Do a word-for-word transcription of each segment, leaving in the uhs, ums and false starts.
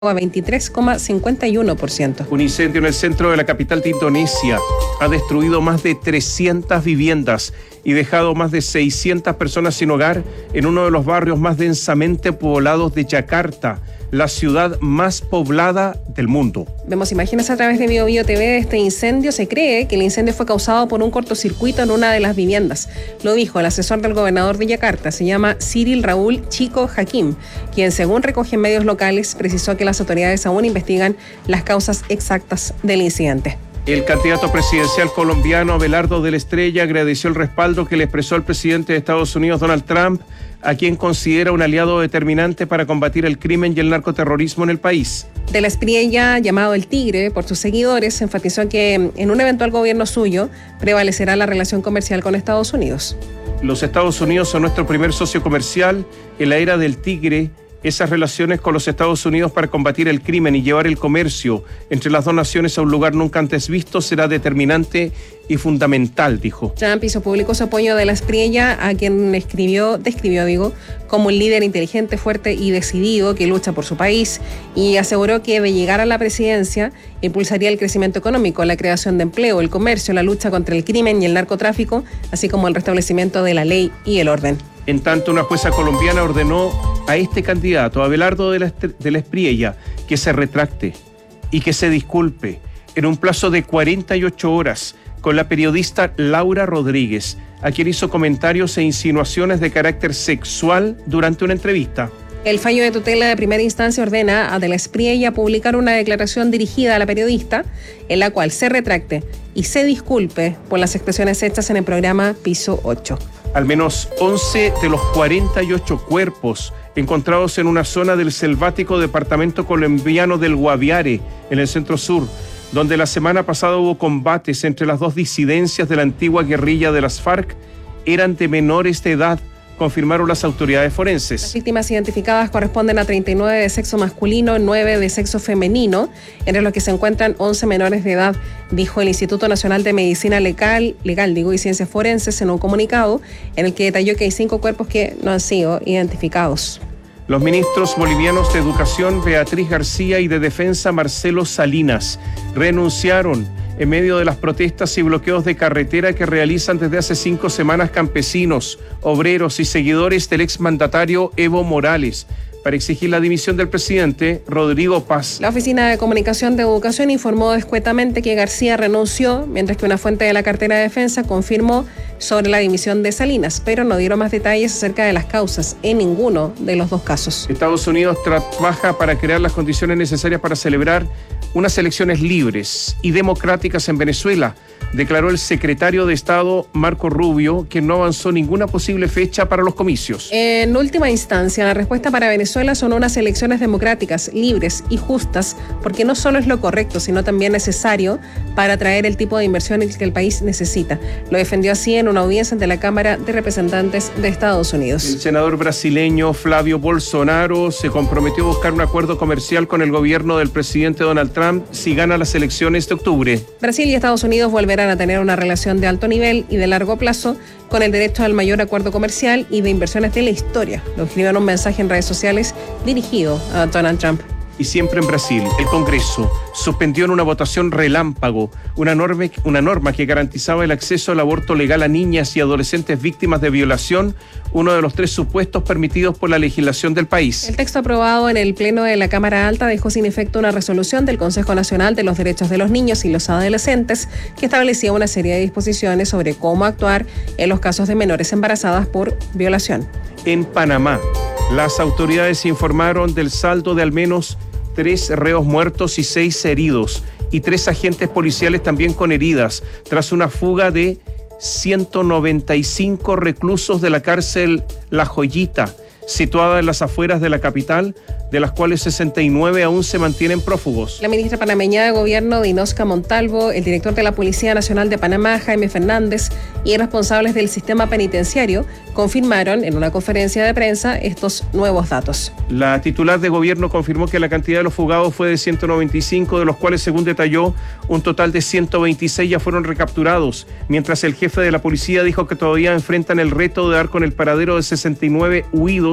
a veintitrés coma cincuenta y uno por ciento. Un incendio en el centro de la capital de Indonesia ha destruido más de trescientas viviendas y dejado más de seiscientas personas sin hogar en uno de los barrios más densamente poblados de Yakarta, la ciudad más poblada del mundo. Vemos imágenes a través de Bio Bio T V de este incendio. Se cree que el incendio fue causado por un cortocircuito en una de las viviendas. Lo dijo el asesor del gobernador de Yakarta, se llama Cyril Raúl Chico Hakim, quien, según recogen medios locales, precisó que las autoridades aún investigan las causas exactas del incidente. El candidato presidencial colombiano Abelardo de la Estrella agradeció el respaldo que le expresó el presidente de Estados Unidos, Donald Trump, a quien considera un aliado determinante para combatir el crimen y el narcoterrorismo en el país. De la Espriella, llamado el Tigre por sus seguidores, enfatizó que en un eventual gobierno suyo prevalecerá la relación comercial con Estados Unidos. Los Estados Unidos son nuestro primer socio comercial. En la era del Tigre, esas relaciones con los Estados Unidos para combatir el crimen y llevar el comercio entre las dos naciones a un lugar nunca antes visto será determinante y fundamental, dijo. Trump hizo público su apoyo de la Espriella, a quien escribió, describió, digo, como un líder inteligente, fuerte y decidido que lucha por su país, y aseguró que de llegar a la presidencia impulsaría el crecimiento económico, la creación de empleo, el comercio, la lucha contra el crimen y el narcotráfico, así como el restablecimiento de la ley y el orden. En tanto, una jueza colombiana ordenó a este candidato, Abelardo de la, de la Espriella, que se retracte y que se disculpe en un plazo de cuarenta y ocho horas con la periodista Laura Rodríguez, a quien hizo comentarios e insinuaciones de carácter sexual durante una entrevista. El fallo de tutela de primera instancia ordena a de la Espriella publicar una declaración dirigida a la periodista en la cual se retracte y se disculpe por las expresiones hechas en el programa Piso ocho. Al menos once de los cuarenta y ocho cuerpos encontrados en una zona del selvático departamento colombiano del Guaviare, en el centro sur, donde la semana pasada hubo combates entre las dos disidencias de la antigua guerrilla de las FARC, eran de menores de edad, confirmaron las autoridades forenses. Las víctimas identificadas corresponden a treinta y nueve de sexo masculino, nueve de sexo femenino, entre los que se encuentran once menores de edad, dijo el Instituto Nacional de Medicina Legal, Legal digo, y Ciencias Forenses en un comunicado en el que detalló que hay cinco cuerpos que no han sido identificados. Los ministros bolivianos de Educación, Beatriz García, y de Defensa, Marcelo Salinas, renunciaron en medio de las protestas y bloqueos de carretera que realizan desde hace cinco semanas campesinos, obreros y seguidores del exmandatario Evo Morales, para exigir la dimisión del presidente Rodrigo Paz. La Oficina de Comunicación de Educación informó escuetamente que García renunció, mientras que una fuente de la cartera de defensa confirmó sobre la dimisión de Salinas, pero no dieron más detalles acerca de las causas en ninguno de los dos casos. Estados Unidos trabaja para crear las condiciones necesarias para celebrar unas elecciones libres y democráticas en Venezuela, declaró el secretario de Estado Marco Rubio, que no avanzó ninguna posible fecha para los comicios. En última instancia, la respuesta para Venezuela son unas elecciones democráticas, libres y justas, porque no solo es lo correcto, sino también necesario para atraer el tipo de inversiones que el país necesita. Lo defendió así en una audiencia ante la Cámara de Representantes de Estados Unidos. El senador brasileño Flavio Bolsonaro se comprometió a buscar un acuerdo comercial con el gobierno del presidente Donald Trump si gana las elecciones de octubre. Brasil y Estados Unidos volverán a tener una relación de alto nivel y de largo plazo con el derecho al mayor acuerdo comercial y de inversiones de la historia. Lo escribió en un mensaje en redes sociales dirigido a Donald Trump. Y siempre en Brasil, el Congreso suspendió en una votación relámpago una norma, una norma que garantizaba el acceso al aborto legal a niñas y adolescentes víctimas de violación, uno de los tres supuestos permitidos por la legislación del país. El texto aprobado en el Pleno de la Cámara Alta dejó sin efecto una resolución del Consejo Nacional de los Derechos de los Niños y los Adolescentes que establecía una serie de disposiciones sobre cómo actuar en los casos de menores embarazadas por violación. En Panamá, las autoridades informaron del saldo de al menos tres reos muertos y seis heridos, y tres agentes policiales también con heridas, tras una fuga de ciento noventa y cinco reclusos de la cárcel La Joyita, situada en las afueras de la capital, de las cuales sesenta y nueve aún se mantienen prófugos. La ministra panameña de Gobierno, Dinosca Montalvo, el director de la Policía Nacional de Panamá, Jaime Fernández, y responsables del sistema penitenciario confirmaron en una conferencia de prensa estos nuevos datos. La titular de Gobierno confirmó que la cantidad de los fugados fue de ciento noventa y cinco, de los cuales, según detalló, un total de ciento veintiséis ya fueron recapturados, mientras el jefe de la policía dijo que todavía enfrentan el reto de dar con el paradero de sesenta y nueve huidos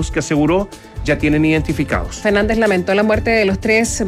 que aseguró ya tienen identificados. Fernández lamentó la muerte de los tres